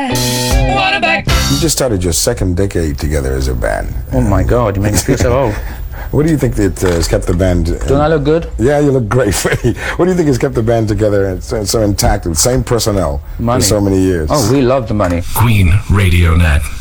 You just started your second decade together as a band. Oh my God, you make me feel so old. What do you think that has kept the band... Don't I look good? Yeah, you look great. What do you think has kept the band together and so intact, with the same personnel Money. for so many years? Oh, we love the money. Queen Radio Net.